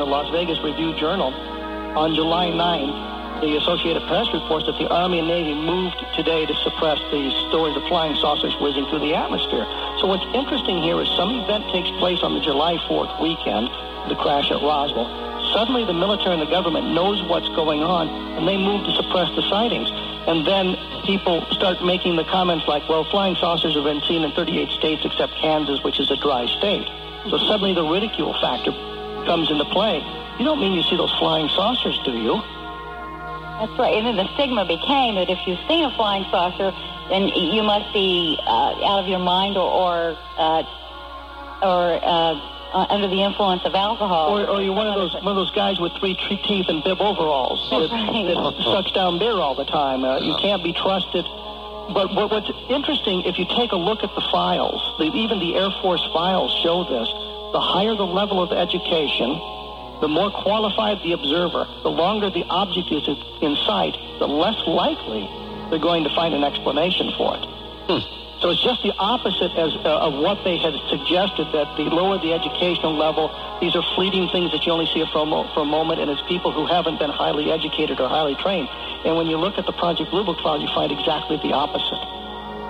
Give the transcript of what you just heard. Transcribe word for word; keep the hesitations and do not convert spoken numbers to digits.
the Las Vegas Review-Journal, on July ninth, the Associated Press reports that the Army and Navy moved today to suppress the stories of flying saucers whizzing through the atmosphere. So what's interesting here is some event takes place on the July fourth weekend, the crash at Roswell. Suddenly the military and the government knows what's going on, and they move to suppress the sightings. And then people start making the comments like, well, flying saucers have been seen in thirty-eight states except Kansas, which is a dry state. So suddenly the ridicule factor comes into play. You don't mean you see those flying saucers, do you? That's right. And then the stigma became that if you've seen a flying saucer, then you must be uh, out of your mind or or, uh, or uh, uh, under the influence of alcohol. Or, or you're one of those one of those guys with three teeth and bib overalls that, that sucks down beer all the time. Uh, you can't be trusted. But what, what's interesting, if you take a look at the files, the, even the Air Force files show this, the higher the level of education, the more qualified the observer, the longer the object is in sight, the less likely they're going to find an explanation for it. Hmm. So it's just the opposite as, uh, of what they had suggested, that the lower the educational level, these are fleeting things that you only see for a, mo- for a moment, and it's people who haven't been highly educated or highly trained. And when you look at the Project Blue Book file, you find exactly the opposite.